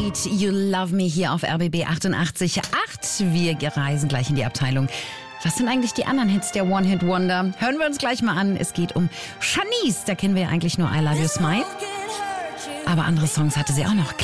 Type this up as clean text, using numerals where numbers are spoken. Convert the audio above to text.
Street, You Love Me hier auf RBB 88.8. Wir reisen gleich in die Abteilung. Was sind eigentlich die anderen Hits der One-Hit-Wonder? Hören wir uns gleich mal an. Es geht um Shanice. Da kennen wir ja eigentlich nur I Love You Smile. Aber andere Songs hatte sie auch noch.